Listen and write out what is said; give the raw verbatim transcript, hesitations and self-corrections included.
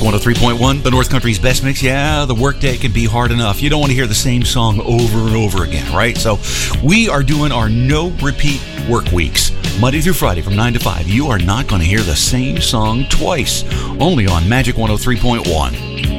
one oh three point one, the North Country's best mix. Yeah, the workday can be hard enough. You don't want to hear the same song over and over again, right? So we are doing our no-repeat work weeks. Monday through Friday from nine to five. You are not going to hear the same song twice. Only on Magic one oh three point one.